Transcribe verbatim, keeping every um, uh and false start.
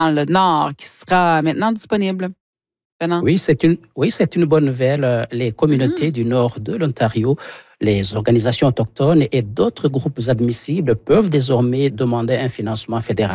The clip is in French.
le Nord qui sera maintenant disponible. Venant. Oui, c'est une, oui, c'est une bonne nouvelle. Les communautés Mm-hmm. du nord de l'Ontario, les organisations autochtones et d'autres groupes admissibles peuvent désormais demander un financement fédéral.